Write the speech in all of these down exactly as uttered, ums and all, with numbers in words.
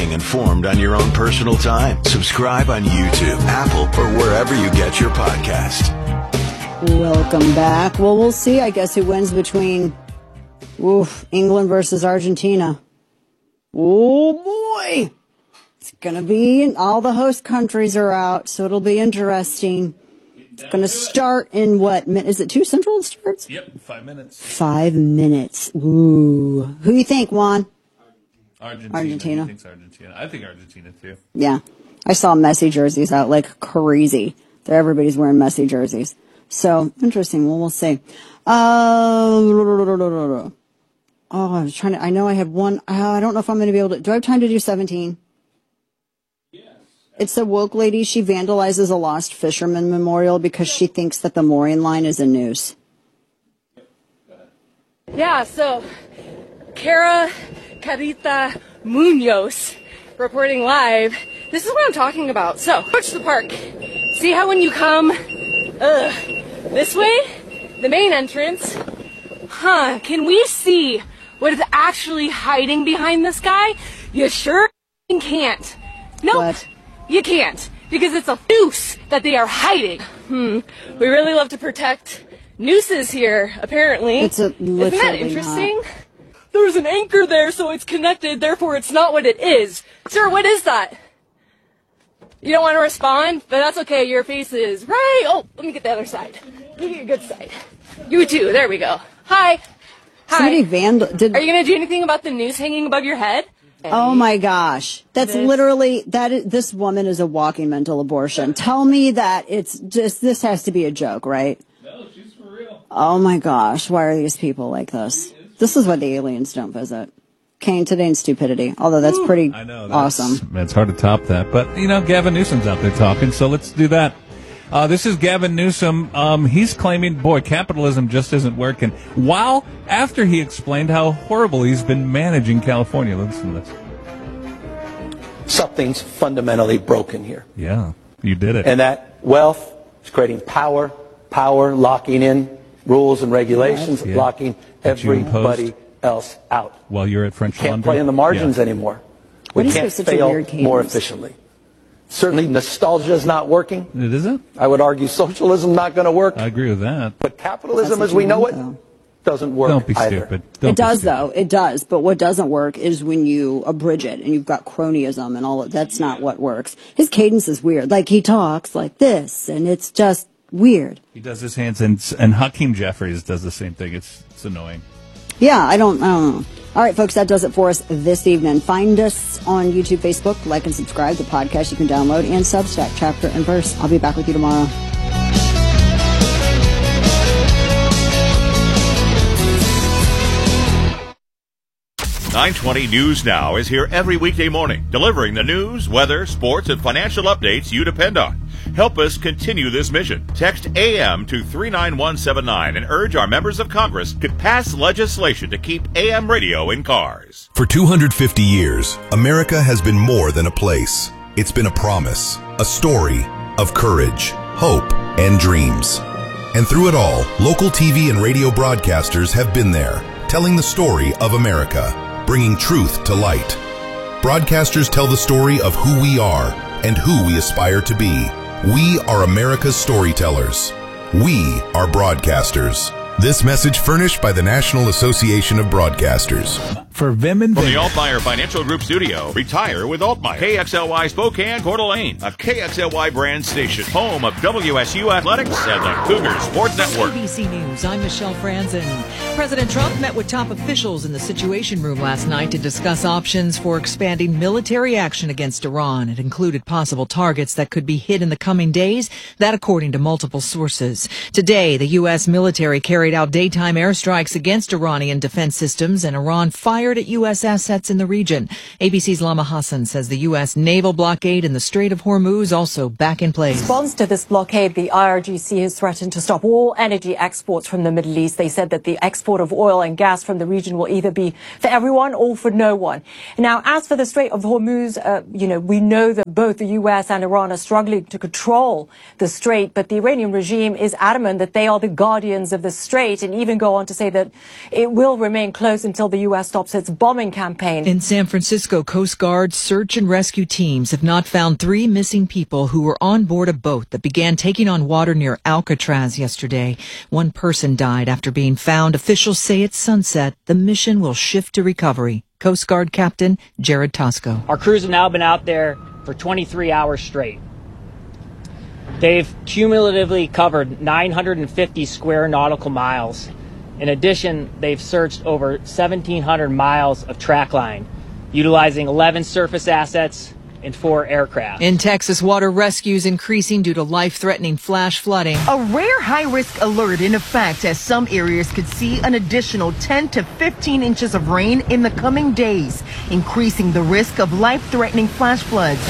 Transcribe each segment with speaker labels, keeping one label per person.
Speaker 1: staying informed on your own personal time. Subscribe on YouTube, Apple, or wherever you get your podcast.
Speaker 2: Welcome back. Well, we'll see, I guess, who wins between oof, England versus Argentina. Oh, boy. It's going to be, all the host countries are out, so it'll be interesting. It's going to start in what? Is it two Central it starts?
Speaker 3: Yep, five minutes.
Speaker 2: Five minutes. Ooh. Who you think, Juan?
Speaker 3: Argentina.
Speaker 2: Argentina.
Speaker 3: He thinks Argentina. I think Argentina, too.
Speaker 2: Yeah. I saw Messi jerseys out like crazy. There, everybody's wearing Messi jerseys. So, interesting. Well, we'll see. Uh, oh, I was trying to, I know I have one. Uh, I don't know if I'm going to be able to, do I have time to do seventeen? It's a woke lady. She vandalizes a lost fisherman memorial because she thinks that the mooring line is a noose.
Speaker 4: Yeah, so Cara Carita Munoz reporting live. This is what I'm talking about. So, approach the park. See how when you come uh, this way, the main entrance, huh, can we see what is actually hiding behind this guy? You sure can't. Nope. What? You can't, because it's a noose that they are hiding. Hmm. We really love to protect nooses here, apparently.
Speaker 2: It's a,
Speaker 4: Isn't that interesting? Not. There's an anchor there, so it's connected, therefore it's not what it is. Sir, what is that? You don't want to respond? But that's okay, your face is right. Oh, let me get the other side. Let me get your good side. You too, there we go. Hi. Hi.
Speaker 2: Somebody vandal- did-
Speaker 4: Are you going to do anything about the noose hanging above your head?
Speaker 2: Oh my gosh. That's this. literally, that is, this woman is a walking mental abortion. Tell me that it's just, this has to be a joke, right?
Speaker 3: No, she's for real.
Speaker 2: Oh my gosh. Why are these people like this? This is why the aliens don't visit. Kane, today in stupidity. Although that's pretty
Speaker 3: I know, that's,
Speaker 2: awesome.
Speaker 3: It's hard to top that. But, you know, Gavin Newsom's out there talking, so let's do that. Uh, this is Gavin Newsom. Um, he's claiming, boy, capitalism just isn't working. While after he explained how horrible he's been managing California. Listen to this.
Speaker 5: Something's fundamentally broken here.
Speaker 3: Yeah, you did it.
Speaker 5: And that wealth is creating power, power locking in rules and regulations,
Speaker 3: yeah.
Speaker 5: locking everybody else out.
Speaker 3: While you're at French
Speaker 5: Can't
Speaker 3: Laundry?
Speaker 5: play in the margins
Speaker 3: yeah.
Speaker 5: anymore. We
Speaker 2: what
Speaker 5: can't
Speaker 2: such a
Speaker 5: fail
Speaker 2: weird
Speaker 5: more efficiently. Certainly, nostalgia is not working.
Speaker 3: It isn't?
Speaker 5: I would argue socialism not going to work.
Speaker 3: I agree with that.
Speaker 5: But capitalism, as we know it, though. doesn't work
Speaker 3: Don't be
Speaker 5: either.
Speaker 3: stupid. Don't
Speaker 2: it does,
Speaker 3: be stupid.
Speaker 2: though. It does. But what doesn't work is when you abridge it and you've got cronyism and all of that's not what works. His cadence is weird. Like, he talks like this, and it's just weird.
Speaker 3: He does his hands, and, and Hakeem Jeffries does the same thing. It's it's annoying.
Speaker 2: Yeah, I don't, I don't know. All right, folks, that does it for us this evening. Find us on YouTube, Facebook, like and subscribe. The podcast you can download, and Substack, Chapter and Verse. I'll be back with you tomorrow.
Speaker 6: nine twenty News Now is here every weekday morning, delivering the news, weather, sports, and financial updates you depend on. Help us continue this mission. Text A M to three nine one seven nine and urge our members of Congress to pass legislation to keep A M radio in cars.
Speaker 7: For two hundred fifty years, America has been more than a place. It's been a promise, a story of courage, hope, and dreams. And through it all, local T V and radio broadcasters have been there, telling the story of America, bringing truth to light. Broadcasters tell the story of who we are and who we aspire to be. We are America's storytellers. We are broadcasters. This message furnished by the National Association of Broadcasters.
Speaker 3: For Vim and
Speaker 6: From
Speaker 3: Vim.
Speaker 6: the Altmaier Financial Group studio, retire with Altmaier. K X L Y Spokane, Coeur d'Alene, a K X L Y brand station, home of W S U Athletics and the Cougars Sports Network.
Speaker 8: A B C News, I'm Michelle Franzen. President Trump met with top officials in the Situation Room last night to discuss options for expanding military action against Iran. It included possible targets that could be hit in the coming days, that according to multiple sources. Today, the U S military carried out daytime airstrikes against Iranian defense systems, and Iran fired at U S assets in the region. A B C's Lama Hassan says the U S naval blockade in the Strait of Hormuz also back in place.
Speaker 9: In response to this blockade, the I R G C has threatened to stop all energy exports from the Middle East. They said that the export of oil and gas from the region will either be for everyone or for no one. Now, as for the Strait of Hormuz, uh, you know, we know that both the U S and Iran are struggling to control the strait, but the Iranian regime is adamant that they are the guardians of the strait, and even go on to say that it will remain closed until the U S stops its bombing campaign.
Speaker 8: In San Francisco, Coast Guard search and rescue teams have not found three missing people who were on board a boat that began taking on water near Alcatraz yesterday. One person died after being found. Officials say at sunset, the mission will shift to recovery. Coast Guard Captain Jared Tosco.
Speaker 10: Our crews have now been out there for twenty-three hours straight. They've cumulatively covered nine hundred fifty square nautical miles. In addition, they've searched over seventeen hundred miles of track line, utilizing eleven surface assets and four aircraft.
Speaker 8: In Texas, water rescues increasing due to life-threatening flash flooding.
Speaker 11: A rare high-risk alert in effect as some areas could see an additional ten to fifteen inches of rain in the coming days, increasing the risk of life-threatening flash floods.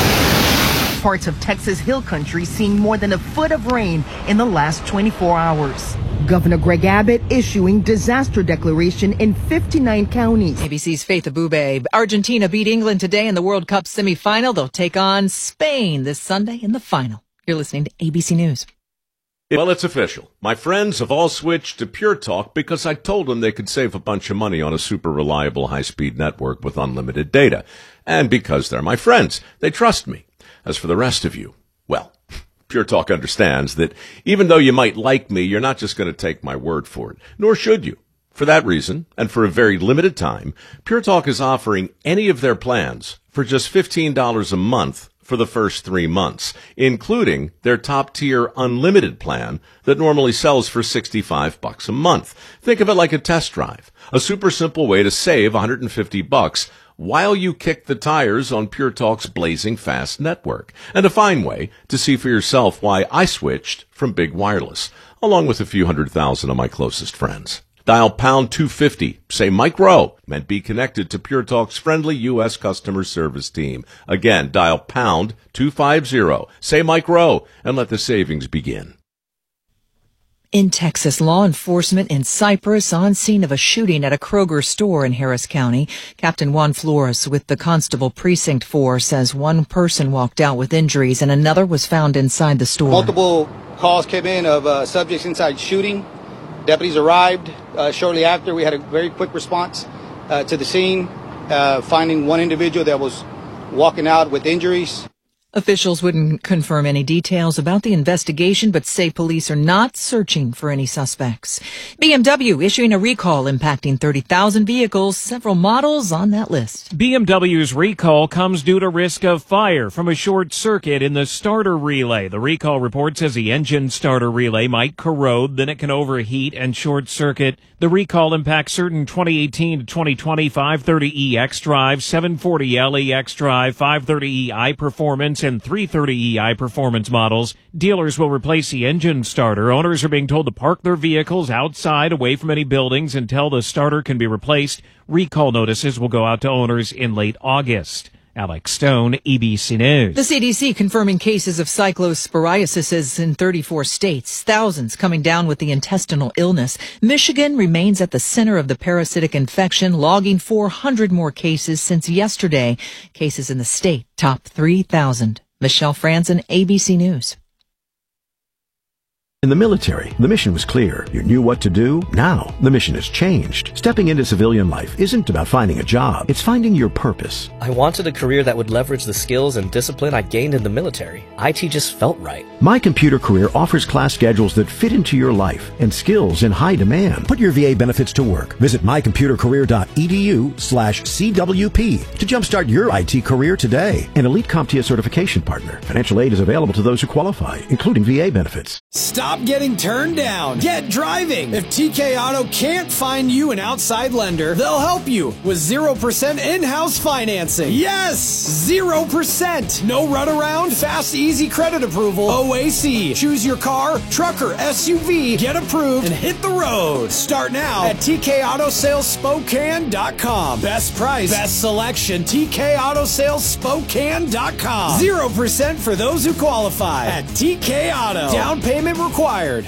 Speaker 11: Parts of Texas Hill Country seeing more than a foot of rain in the last twenty-four hours. Governor Greg Abbott issuing disaster declaration in fifty-nine counties.
Speaker 8: A B C's Faith Abube. Argentina beat England today in the World Cup semifinal. They'll take on Spain this Sunday in the final. You're listening to A B C News.
Speaker 12: Well, it's official. My friends have all switched to Pure Talk because I told them they could save a bunch of money on a super reliable high-speed network with unlimited data. And because they're my friends, they trust me. As for the rest of you, well, Pure Talk understands that even though you might like me, you're not just going to take my word for it, nor should you. For that reason, and for a very limited time, Pure Talk is offering any of their plans for just fifteen dollars a month for the first three months, including their top-tier unlimited plan that normally sells for sixty-five bucks a month. Think of it like a test drive, a super simple way to save one hundred fifty bucks while you kick the tires on Pure Talk's blazing fast network, and a fine way to see for yourself why I switched from Big Wireless, along with a few hundred thousand of my closest friends. Dial pound two fifty, say Mike Rowe, and be connected to Pure Talk's friendly U S customer service team. Again, dial pound two fifty, say Mike Rowe, and let the savings begin.
Speaker 8: In Texas, law enforcement in Cypress on scene of a shooting at a Kroger store in Harris County. Captain Juan Flores with the Constable Precinct four says one person walked out with injuries and another was found inside the store.
Speaker 13: Multiple calls came in of uh, subjects inside shooting. Deputies arrived uh, shortly after. We had a very quick response uh, to the scene, uh, finding one individual that was walking out with injuries.
Speaker 8: Officials wouldn't confirm any details about the investigation, but say police are not searching for any suspects. B M W issuing a recall impacting thirty thousand vehicles, several models on that list.
Speaker 14: B M W's recall comes due to risk of fire from a short circuit in the starter relay. The recall report says the engine starter relay might corrode, then it can overheat and short circuit. The recall impacts certain twenty eighteen to twenty twenty five thirty E X-Drive, seven forty L E X-Drive, five thirty E iPerformance, and three thirty E iPerformance models. Dealers will replace the engine starter. Owners are being told to park their vehicles outside, away from any buildings, until the starter can be replaced. Recall notices will go out to owners in late August. Alex Stone, A B C News.
Speaker 8: The C D C confirming cases of cyclosporiasis in thirty-four states, thousands coming down with the intestinal illness. Michigan remains at the center of the parasitic infection, logging four hundred more cases since yesterday. Cases in the state top three thousand. Michelle Franzen, A B C News.
Speaker 15: In the military, the mission was clear. You knew what to do. Now, the mission has changed. Stepping into civilian life isn't about finding a job. It's finding your purpose.
Speaker 16: I wanted a career that would leverage the skills and discipline I gained in the military. I T just felt right.
Speaker 15: My Computer Career offers class schedules that fit into your life and skills in high demand. Put your V A benefits to work. Visit mycomputercareer.edu slash CWP to jumpstart your I T career today. An Elite CompTIA certification partner. Financial aid is available to those who qualify, including V A benefits.
Speaker 17: Stop getting turned down. Get driving. If T K Auto can't find you an outside lender, they'll help you with zero percent in-house financing. Yes! zero percent. No runaround, fast, easy credit approval. O A C. Choose your car, truck, or S U V. Get approved and hit the road. Start now at T K Auto Sales Spokane dot com. Best price, best selection. T K Auto Sales Spokane dot com. zero percent for those who qualify at T K Auto. Down payment required.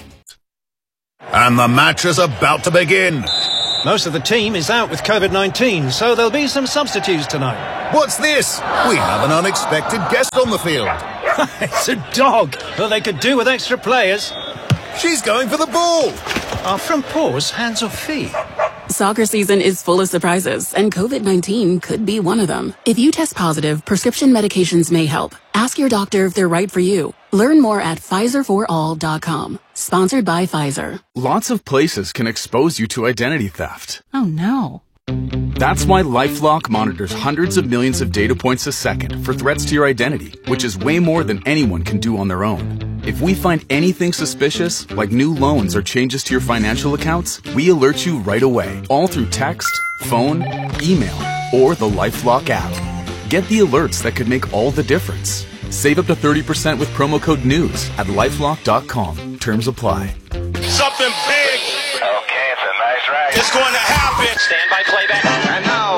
Speaker 18: And the match is about to begin.
Speaker 19: Most of the team is out with COVID nineteen, so there'll be some substitutes tonight.
Speaker 18: What's this? We have an unexpected guest on the field.
Speaker 19: It's a dog. Well, they could do with extra players.
Speaker 18: She's going for the ball.
Speaker 19: Are from paws, hands or feet?
Speaker 20: Soccer season is full of surprises, and COVID nineteen could be one of them. If you test positive, prescription medications may help. Ask your doctor if they're right for you. Learn more at Pfizer for all dot com. Sponsored by Pfizer.
Speaker 21: Lots of places can expose you to identity theft.
Speaker 20: Oh no.
Speaker 21: That's why LifeLock monitors hundreds of millions of data points a second for threats to your identity, which is way more than anyone can do on their own. If we find anything suspicious, like new loans or changes to your financial accounts, we alert you right away, all through text, phone, email, or the LifeLock app. Get the alerts that could make all the difference. Save up to thirty percent with promo code NEWS at lifelock dot com. Terms apply.
Speaker 22: Something big. Okay, it's a nice ride. It's going to happen. Stand by playback. And now,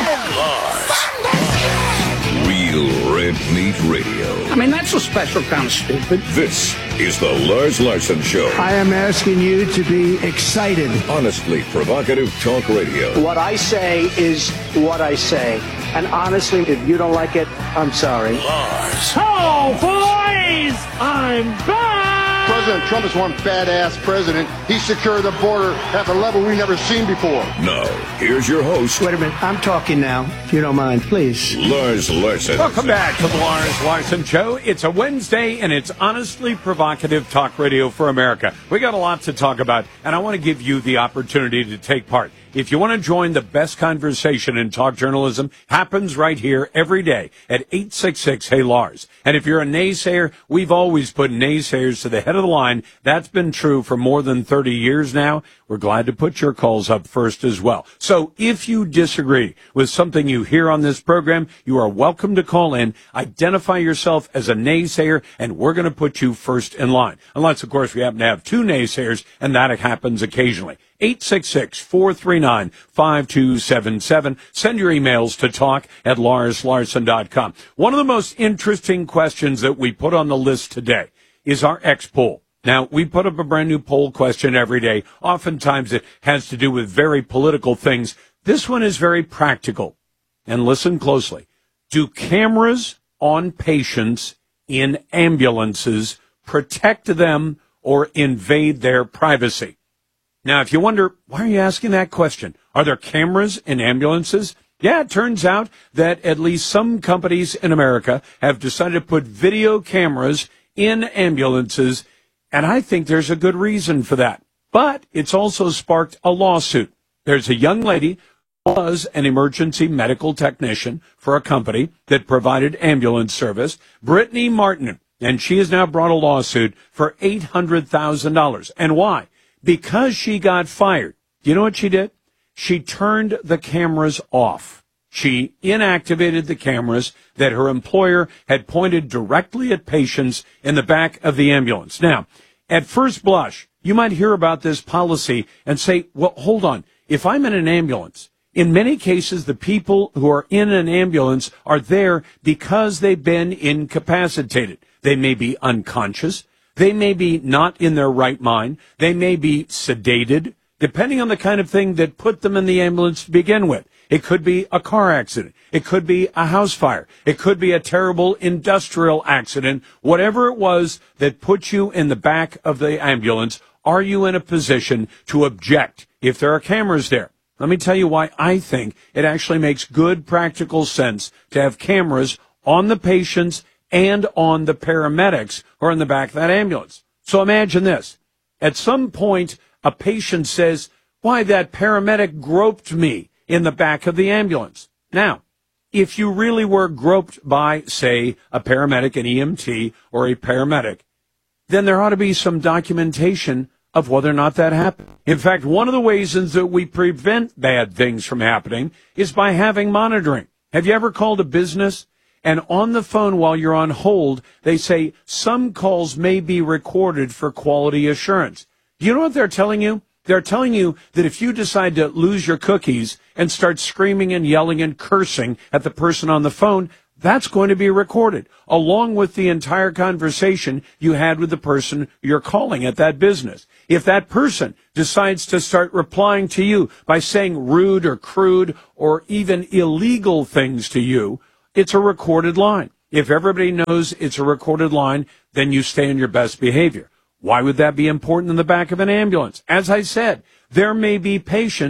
Speaker 23: Lars. Real Red Meat Radio.
Speaker 24: I mean, that's a special kind of stupid.
Speaker 23: This is the Lars Larson Show.
Speaker 24: I am asking you to be excited.
Speaker 23: Honestly provocative talk radio.
Speaker 25: What I say is what I say. And honestly, if you don't like it, I'm sorry.
Speaker 23: Lars.
Speaker 24: Oh, boys! I'm back!
Speaker 26: President Trump is one badass president. He secured the border at the level we've never seen before.
Speaker 23: Now, here's your host.
Speaker 24: Wait a minute. I'm talking now, if you don't mind, please.
Speaker 23: Lars Larson.
Speaker 27: Welcome back to the Lars Larson Show. It's a Wednesday, and it's honestly provocative talk radio for America. We got a lot to talk about, and I want to give you the opportunity to take part. If you want to join the best conversation in talk journalism, happens right here every day at eight six six, hey Lars. And if you're a naysayer, we've always put naysayers to the head of the line. That's been true for more than thirty years now. We're glad to put your calls up first as well. So if you disagree with something you hear on this program, you are welcome to call in, identify yourself as a naysayer, and we're going to put you first in line. Unless, of course, we happen to have two naysayers, and that happens occasionally. eight six six, four three nine, five two seven seven. Send your emails to talk at lars larson dot com. One of the most interesting questions that we put on the list today is our X poll. Now, we put up a brand new poll question every day. Oftentimes it has to do with very political things. This one is very practical. And listen closely. Do cameras on patients in ambulances protect them or invade their privacy? Now, if you wonder, why are you asking that question? Are there cameras in ambulances? Yeah, it turns out that at least some companies in America have decided to put video cameras in ambulances, and I think there's a good reason for that. But it's also sparked a lawsuit. There's a young lady who was an emergency medical technician for a company that provided ambulance service, Brittany Martin, and she has now brought a lawsuit for eight hundred thousand dollars. And why? Because she got fired. You know what she did? She turned the cameras off. She inactivated the cameras that her employer had pointed directly at patients in the back of the ambulance. Now, at first blush, you might hear about this policy and say, well, hold on. If I'm in an ambulance, in many cases, the people who are in an ambulance are there because they've been incapacitated. They may be unconscious. They may be not in their right mind. They may be sedated, depending on the kind of thing that put them in the ambulance to begin with. It could be a car accident. It could be a house fire. It could be a terrible industrial accident. Whatever it was that put you in the back of the ambulance, are you in a position to object if there are cameras there? Let me tell you why I think it actually makes good practical sense to have cameras on the patients and on the paramedics who are in the back of that ambulance. So imagine this. At some point, a patient says, why, that paramedic groped me in the back of the ambulance. Now, if you really were groped by, say, a paramedic, an E M T, or a paramedic, then there ought to be some documentation of whether or not that happened. In fact, one of the ways in that we prevent bad things from happening is by having monitoring. Have you ever called a business and on the phone while you're on hold, they say some calls may be recorded for quality assurance? Do you know what they're telling you? They're telling you that if you decide to lose your cookies and start screaming and yelling and cursing at the person on the phone, that's going to be recorded, along with the entire conversation you had with the person you're calling at that business. If that person decides to start replying to you by saying rude or crude or even illegal things to you, it's a recorded line. If everybody knows it's a recorded line, then you stay in your best behavior. Why would that be important in the back of an ambulance? As I said, there may be patients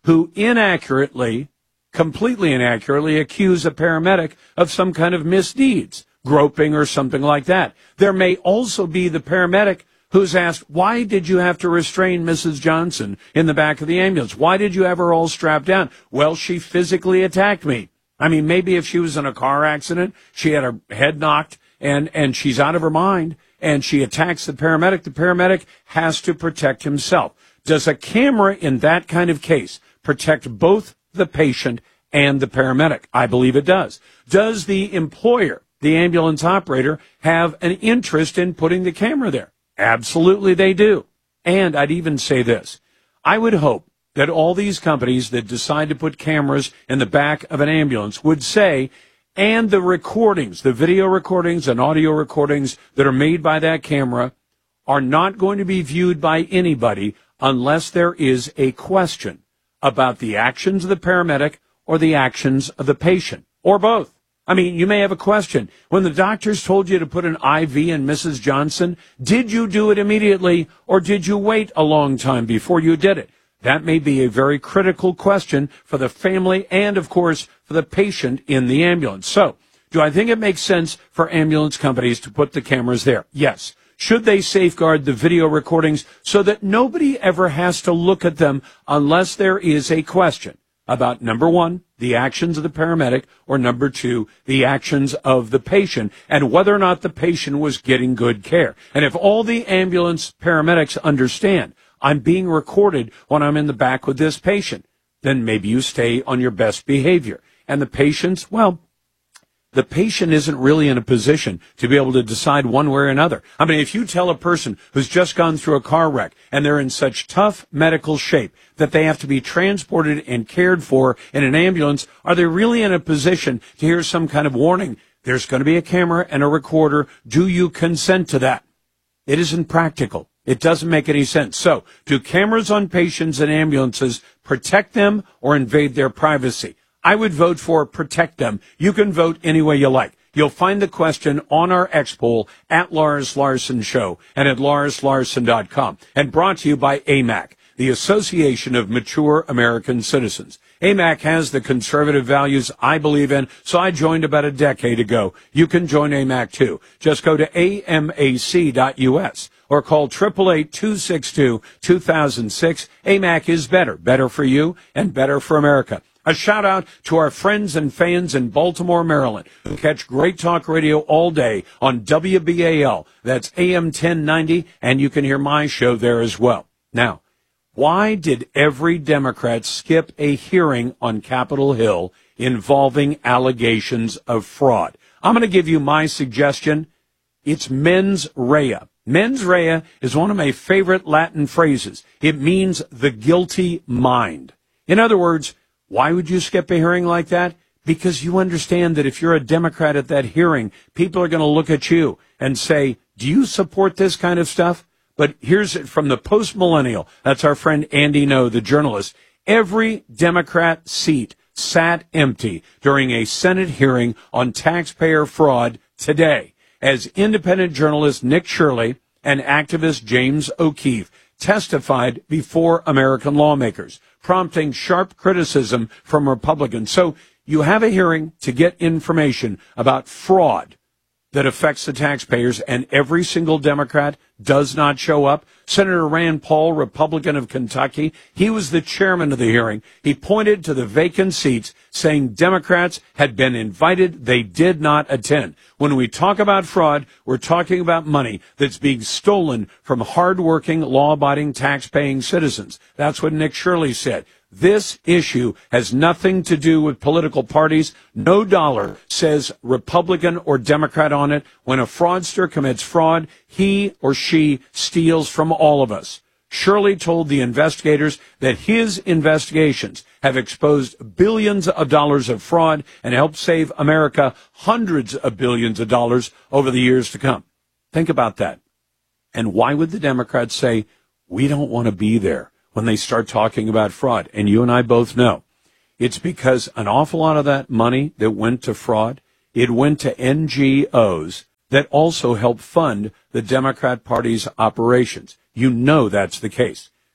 Speaker 27: who inaccurately, completely inaccurately accuse a paramedic of some kind of misdeeds, groping or something like that. There may also be the paramedic who's asked, why did you have to restrain Missus Johnson in the back of the ambulance? Why did you have her all strapped down? Well, she physically attacked me. I mean, maybe if she was in a car accident, she had her head knocked and, and she's out of her mind and she attacks the paramedic. The paramedic has to protect himself. Does a camera in that kind of case protect both the patient and the paramedic? I believe it does. Does the employer, the ambulance operator, have an interest in putting the camera there? Absolutely they do. And I'd even say this. I would hope that all these companies that decide to put cameras in the back of an ambulance would say, and the recordings, the video recordings and audio recordings that are made by that camera are not going to be viewed by anybody unless there is a question about the actions of the paramedic or the actions of the patient, or both. I mean, you may have a question. When the doctors told you to put an I V in Missus Johnson, did you do it immediately or did you wait a long time before you did it? That may be a very critical question for the family and, of course, for the patient in the ambulance. So, do I think it makes sense for ambulance companies to put the cameras there? Yes. Should they safeguard the video recordings so that nobody ever has to look at them unless there is a question about, number one, the actions of the paramedic, or number two, the actions of the patient, and whether or not the patient was getting good care. And if all the ambulance paramedics understand, I'm being recorded when I'm in the back with this patient, then maybe you stay on your best behavior. And the patients, well, the patient isn't really in a position to be able to decide one way or another. I mean, if you tell a person who's just gone through a car wreck and they're in such tough medical shape that they have to be transported and cared for in an ambulance, are they really in a position to hear some kind of warning? There's going to be a camera and a recorder. Do you consent to that? It isn't practical. It doesn't make any sense. So, do cameras on patients and ambulances protect them or invade their privacy? I would vote for protect them. You can vote any way you like. You'll find the question on our X poll at Lars Larson Show and at lars larson dot com. And brought to you by A M A C, the Association of Mature American Citizens. A M A C has the conservative values I believe in, so I joined about a decade ago. You can join A M A C too. Just go to A M A C dot U S or call eight eight eight, two six two, two thousand six. A M A C is better. Better for you and better for America. A shout out to our friends and fans in Baltimore, Maryland, who catch Great Talk Radio all day on W B A L. That's A M ten ninety, and you can hear my show there as well. Now, why did every Democrat skip a hearing on Capitol Hill involving allegations of fraud? I'm going to give you my suggestion. It's mens rea. Mens rea is one of my favorite Latin phrases. It means the guilty mind. In other words, why would you skip a hearing like that? Because you understand that if you're a Democrat at that hearing, people are going to look at you and say, do you support this kind of stuff? But here's it from the post-millennial. That's our friend Andy No, the journalist. Every Democrat seat sat empty during a Senate hearing on taxpayer fraud today, as independent journalist Nick Shirley and activist James O'Keefe testified before American lawmakers, prompting sharp criticism from Republicans. So you have a hearing to get information about fraud that affects the taxpayers, and every single Democrat does not show up. Senator Rand Paul, Republican of Kentucky, he was the chairman of the hearing. He pointed to the vacant seats, saying Democrats had been invited. They did not attend. When we talk about fraud, we're talking about money that's being stolen from hardworking, law-abiding, tax-paying citizens. That's what Nick Shirley said. This issue has nothing to do with political parties. No dollar says Republican or Democrat on it. When a fraudster commits fraud, he or she steals from all of us. Shirley told the investigators that his investigations have exposed billions of dollars of fraud and helped save America hundreds of billions of dollars over the years to come. Think about that. And why would the Democrats say, we don't want to be there when they start talking about fraud? And you and I both know it's because an awful lot of that money that went to fraud, it went to N G Os that also help fund the Democrat Party's operations. You know that's the case.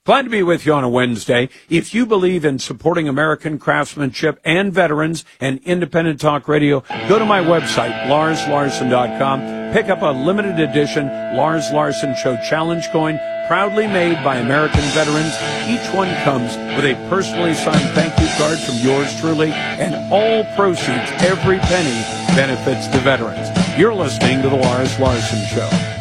Speaker 27: Glad to be with you on a Wednesday. If you believe in supporting American craftsmanship and veterans and independent talk radio, go to my website, lars larson dot com. Pick up a limited edition Lars Larson Show Challenge coin, proudly made by American veterans. Each one comes with a personally signed thank you card from yours truly, and all proceeds, every penny, benefits the veterans. You're listening to the Lars Larson Show.